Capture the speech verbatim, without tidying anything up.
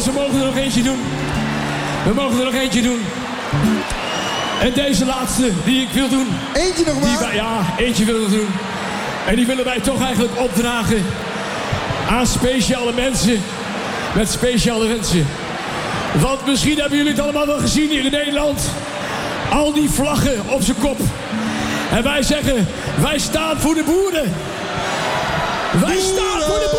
we mogen er nog eentje doen. We mogen er nog eentje doen. En deze laatste die ik wil doen. Eentje nog maar? Die, ja, eentje willen we doen. En die willen wij toch eigenlijk opdragen aan speciale mensen met speciale wensen. Want misschien hebben jullie het allemaal wel gezien hier in Nederland. Al die vlaggen op zijn kop. En wij zeggen, wij staan voor de boeren. Wij boeren. staan voor de boeren.